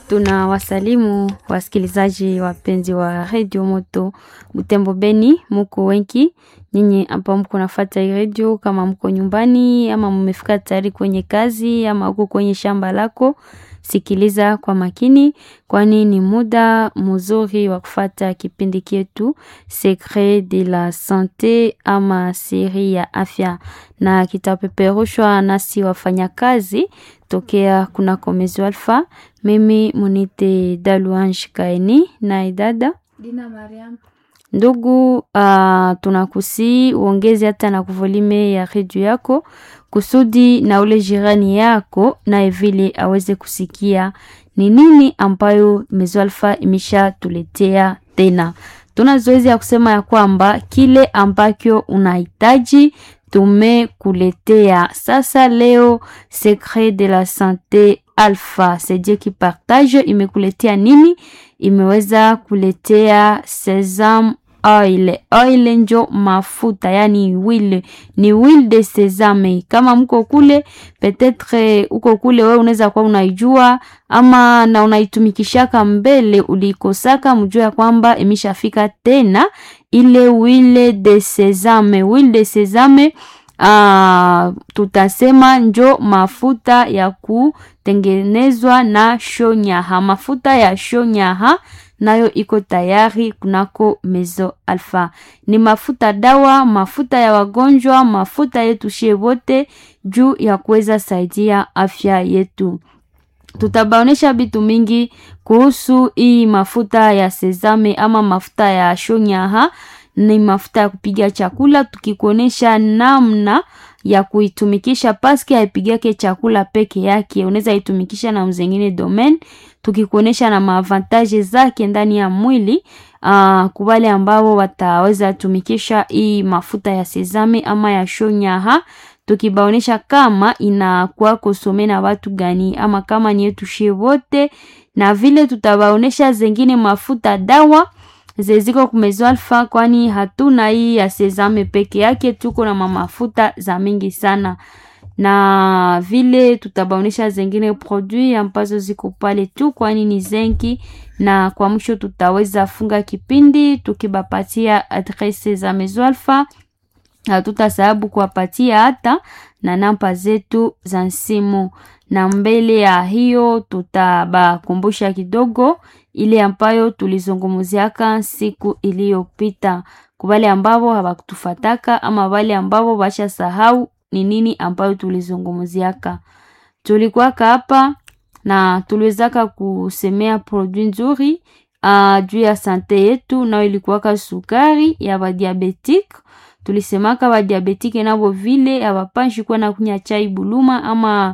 Tunawasalimu wasikilizaji wapenzi wa Radio Moto Butembo Beni, muko wengi nyinyi hapa mko nafuata hii radio, kama mko nyumbani ama mmefika tayari kwenye kazi ama uko kwenye shamba lako, sikiliza kwa makini, kwani ni muda mzuri wa kufuata kipindi chetu Secret de la Santé ama siri ya afya, na kitapeperushwa nasi wafanyakazi tokea kunako Mezo Alpha. Mimi munite Daluange Kaini na idada Dina Mariam. Ndugu, tunakusi uongeze hata na kuvolime ya radio yako kusudi na ule jirani yako na vile aweze kusikia ni nini ambayo Mezo Alpha imesha tuletea tena. Tuna zoezi ya kusema ya kwamba kile ambacho unahitaji tumekuletea. Sasa leo Secret de la Santé Alpha, c'est Dieu qui partage, imekuletea nini? Imeweza kuletea sesame oil. Oil njo mafuta, yani huile, ni huile de sesame. Kama mko kule, peut-être uko kule wewe unaweza kuwa unaijua ama na unaitumikishaka mbele ulikosaka, mjue ya kwamba imeshafika tena ile huile de sesame. Huile de sesame tutasema njo mafuta ya kutengenezwa na shonyaha. Mafuta ya shonyaha nayo iko tayari kunako Mezo Alpha. Ni mafuta dawa, mafuta ya wagonjwa, mafuta yetu shie wote juu ya kuweza saidia afya yetu. Tutabaonesha bitu mingi kuhusu hii mafuta ya sesame ama mafuta ya shonyaha. Ni mafuta ya kupiga chakula, tukikuonesha namna ya kuitumikisha, paski haipigake chakula peke yake, unaweza itumikisha na mzengine domain, tukikuonesha na maavantage zake ndani ya mwili. Kwa wale ambao wataweza tumikisha hii mafuta ya sesame ama ya shonyaha, tukibaonesha kama inakuwa kusome na watu gani ama kama ni yetu shie wote, na vile tutabaonesha zengine mafuta dawa zeziko kumezo Alpha, kwani hatuna hii ya sesame peke yake, tuko na mafuta za mingi sana, na vile tutabaonesha zengine produit ambazo ziko pale tu, kwani ni zengi, na kwa mwisho tutaweza funga kipindi tukibapatia adresse za Mezo Alpha. Hatutasahabu kuwapatia hata na namba zetu za simu, na mbele ya hiyo tutabakumbusha kidogo ile ambayo tulizungumziaka siku iliyopita, kwa wale ambao hawakutufataka ama wale ambao basha sahau ni nini ambayo tulizungumziaka. Tulikuwa hapa na tuliwezaka kusemea produit nzuri juu ya sante yetu, na ilikuwa sukari ya ba diabetic. Tulisemaka ba diabetic nabo vile hawapanshi kwa na kunya chai buluma ama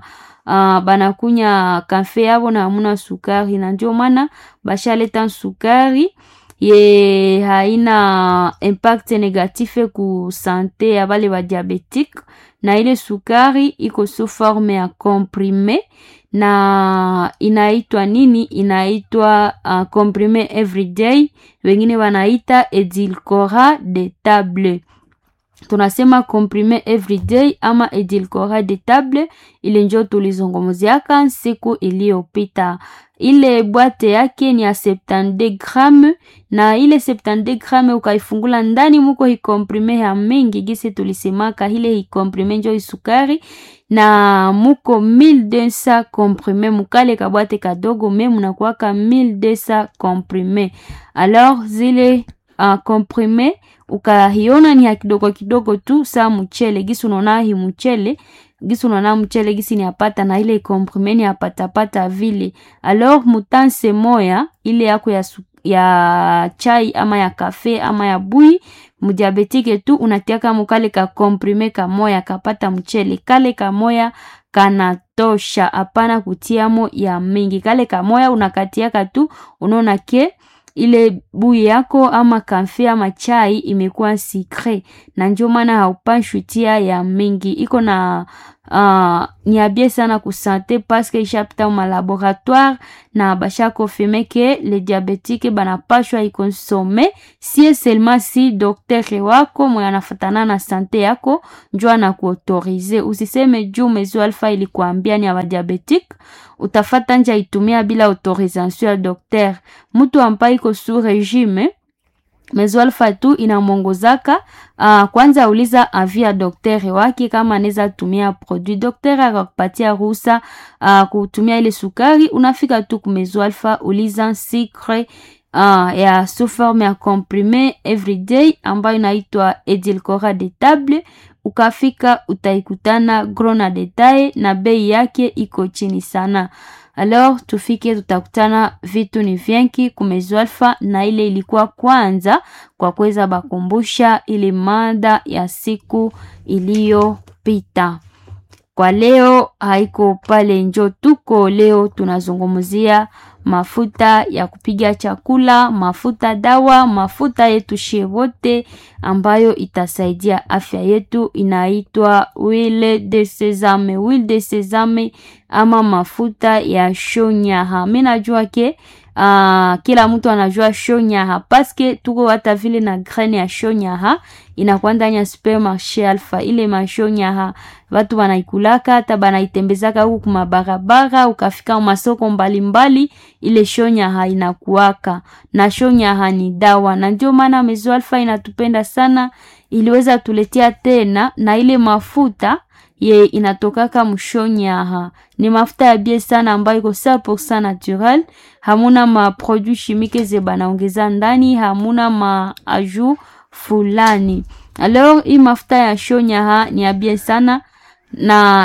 banakunya kafe yabo na hamuna sukari, na ndio maana bashaleta sukari ye haina impact negative ku sante ya bale ba diabetic, na ile sukari iko sous forme ya comprimé na inaitwa nini? Inaitwa comprimé everyday, wengine wanaita edulcorate de table. Tunasema comprimé everyday ama edulcorate de table, ile njo tulizungumziaka siku iliyopita. Ile boite yake ni ya 72 gram, na ile 72 gram ukaifungula ndani muko hii comprimé ya mingi gisi tulisemaka, ile hii comprimé njo isukari, na muko 1200 comprimé mukale ka boite kadogo, meme unakuwaka 1200 comprimé. Alors zile comprimé ukahiona ni ya kidogo kidogo tu, sa mchele gisi unaona hii mchele gisi unaona mchele gisi ni apata, na ile comprimé ni apata vile. Alors mutanse moya ile yako ya chai ama ya kafe ama ya bui mudiabetike tu unatiaka mukale ka comprimé kamoya kapata mchele, kale kamoya kanatosha, hapana kutiamo ya mingi. Kale kamoya unakatiaka tu, unaona ke ile bui yako ama kafe ama chai imekuwa secret, na ndio maana haupashwi tia ya mingi. Iko na ni abie sana kusante parce que ishapita ma laboratoire na basha confirmer que les diabétiques banapashwa ikonsome si seulement si docteur wako mwenye anafatana na sante yako njoo anakuautorize. Usiseme juu mezo alfa ilikuambia ni aba diabetic utafata nja itumia bila autorisation ya docteur. Mtu ambaye iko sous régime mezo alfa tu inamongozaka kwanza uliza avis ya daktari wake kama anaweza tumia produit. Daktari akakupatia ruhusa kutumia ile sukari, unafika tu kumezo alfa uliza sucre ya sous forme ya comprimé everyday ambayo inaitwa edulcorant de table. Ukafika utaikutana gros na detail na bei yake iko chini sana. Alors tufike tutakutana vitu ni vingi kumezo alfa, na ile ilikuwa kwanza kwa kuweza bakumbusha ile mada ya siku iliyopita. Kwa leo haiko pale njo tuko, leo tunazungumzia mafuta ya kupiga chakula, mafuta dawa, mafuta yetu shewote ambayo itasaidia afya yetu, inaitwa huile de sesame. Huile de sesame ama mafuta ya shonyaha. Mimi najua ke kila mtu anajua shonyaha paske tuko hata vile na graine ya shonyaha inakuwa ndani ya supermarché Alpha. Ile mashonyaha watu wanaikulaka hata banaitembezaka huku kumabarabara, ukafika masoko mbalimbali ile shonyaha inakuwaka, na shonyaha ni dawa, na ndio maana Mezo Alpha inatupenda sana, iliweza tuletea tena na ile mafuta ye inatokaka mshonyaha. Ni mafuta ya bie sana ambayo iko 100% naturel, hamuna ma produit chimique ze banaongeza ndani, hamuna ma ajout fulani. Alors hii mafuta ya shonyaha ni ya bie sana na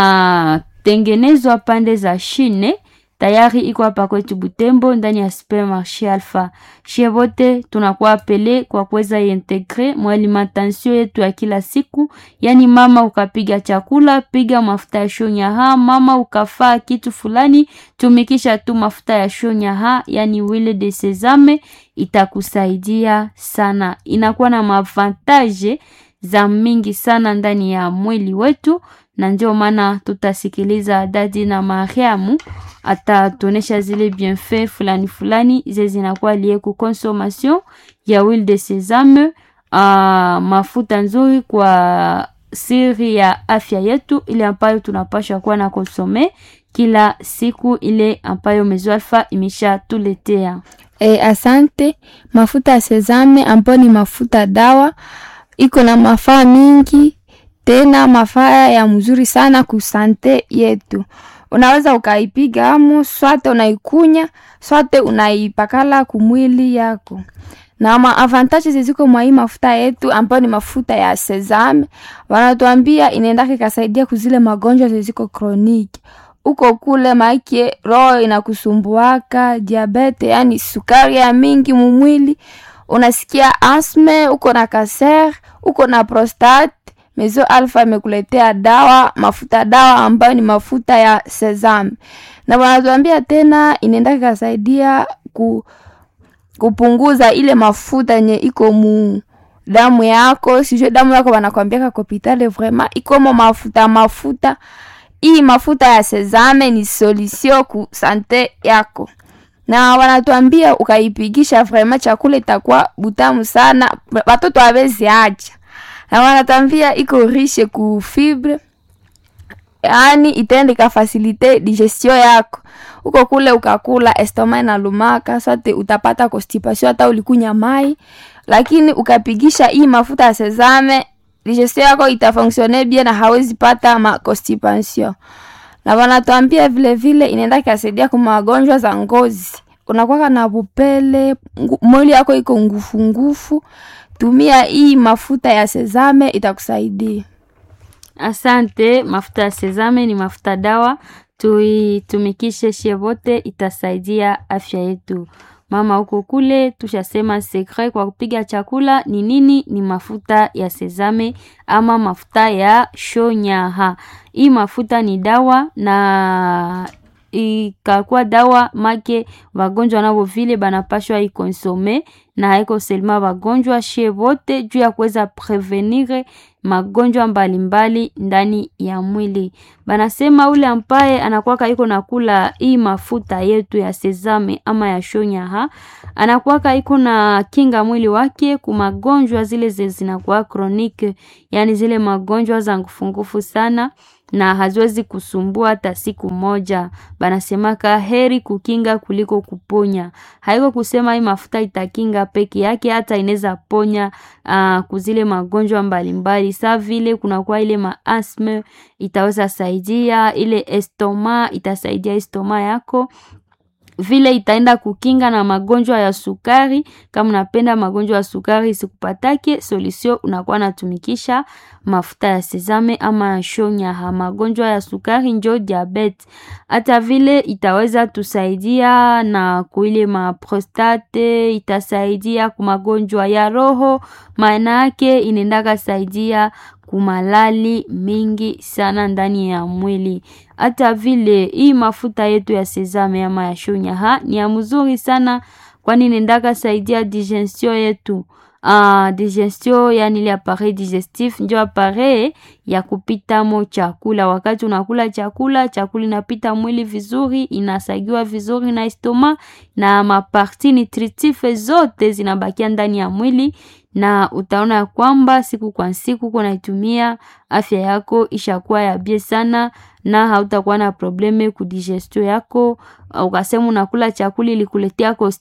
inatengenezwa pande za Chine. Tayari iko hapa kwetu Butembo ndani ya supermarché Alpha. Shevote tunakuwa apele kwa kuweza integre mwa alimentation yetu ya kila siku. Yani mama ukapiga chakula, piga mafuta ya shonyaha. Mama ukafaa kitu fulani, tumikisha tu mafuta ya shonyaha, yani huile de sesame, itakusaidia sana. Inakuwa na mavantage za mingi sana ndani ya mwili wetu, na ndio maana tutasikiliza dadi na Mariamu atatuonesha zile bienfaits fulani fulani zinakuwa lié ku consommation ya huile de sesame, mafuta nzuri kwa siri ya afya yetu, ile ambayo tunapaswa kuwa na konsome kila siku, ile ambayo Mezo Alpha imesha tuletea. Asante. Mafuta ya sesame ambayo ni mafuta dawa, iko na mafaa mingi, tena mafaa ya mzuri sana kusante yetu. Unaweza ukaipiga amu, swate unaikunya, swate unaipakala kumwili yako. Na avantages ziko mwa hii mafuta yetu ambayo ni mafuta ya sesame, wanatuambia inaendaka ikasaidia kuzile magonjwa ziko kroniki. Uko kule maiki roho inakusumbuaka, diabete, yani sukari ya mingi mumwili, unasikia asthma, uko na kanser, uko na prostate, Mezo Alpha imekuletea dawa, mafuta dawa ambayo ni mafuta ya sesame. Na wanatuambia tena inaenda kusaidia kupunguza ile mafuta yenye iko mu damu yako. Sio damu yako wanakuambia kwa hospitali, vraiment iko mafuta. Hii mafuta ya sesame ni solution ku sante yako. Na wanatuambia ukaipigisha vraiment chakula itakuwa butamu sana, watoto hawezi acha. Na wanatuambia iko riche ku fibre, yani itaenda ikafacilite digestion yako. Uko kule ukakula estomac na lumaka, sote utapata constipation hata ulikunya mai, lakini ukapigisha hii mafuta ya sesame, digestion yako itafonctionner bien na hawezi pata ma constipation. Na wanatuambia vile vile inaenda kusaidia kwa magonjwa za ngozi. Unakuwa na bupele, mwili yako iko ngufu, tumia hii mafuta ya sesame itakusaidia. Asante. Mafuta ya sesame ni mafuta dawa, tuitumikishe shevote, itasaidia afya yetu. Mama huko kule tushasema secret kwa kupiga chakula ni nini? Ni mafuta ya sesame ama mafuta ya shonyaha. Hii mafuta ni dawa na ikakuwa dawa make wagonjwa nabo vile banapashwa ikonsome, na haiko selma wagonjwa shie wote, juu ya kuweza prevenire magonjwa mbalimbali ndani ya mwili. Banasema ule ambaye anakuwa iko nakula hii mafuta yetu ya sesame ama ya shonyaha, anakuwa iko na kinga mwili wake ku magonjwa zile zinakuwa chronique, yani zile magonjwa za ngufungufu sana na haziwezi kusumbua hata siku moja. Banasema heri kukinga kuliko kuponya. Haiko kusema hii mafuta itakinga peke yake, hata inaweza ponya kuzile magonjwa mbalimbali. Sa vile kunakuwa ile asthma itaweza saidia, ile estoma itasaidia estoma yako. Vile itaenda kukinga na magonjwa ya sukari. Kama unapenda magonjwa ya sukari isikupatake, solution unakuwa natumikisha mafuta ya sesame ama ya shonyaha. Magonjwa ya sukari njo diabetes. Hata vile itaweza tusaidia na kuile prostate, itasaidia kumagonjwa ya roho, maana yake inendaka saidia kumalali mingi sana ndani ya mwili. Hata vile hii mafuta yetu ya sesame ama ya shonyaha ni ya mzuri sana, kwani nendaka saidia digestion yetu. Digestion yani ile appareil digestif, ndio appareil ya kupita mo chakula. Wakati unakula chakula inapita mwili vizuri, inasagiwa vizuri na estoma, na maparti nutritive zote zinabakia ndani ya mwili, na utaona kwamba siku kwa siku kunaitumia, afya yako ishakuwa ya bie sana, na hautakuwa na probleme ku digestion yako. Ukasema unakula chakula ilikuletea